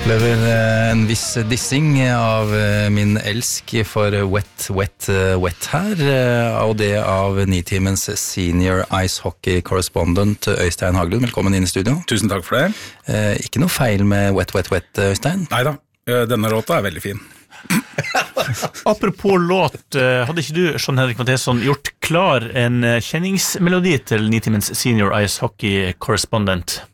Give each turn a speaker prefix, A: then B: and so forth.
A: opplever en viss dissing av min elsk for wet her, og det av Nitimens senior ice hockey correspondent Øystein Haglund. Velkommen inn i studio.
B: Tusen takk for det.
A: Ikke noe feil med wet, Øystein?
B: Neida, denne låta veldig fin.
C: Apropos låt, hadde ikke du, Jean-Henrik Matheson, gjort klar en kjenningsmelodi til Nitimens senior ice hockey correspondent?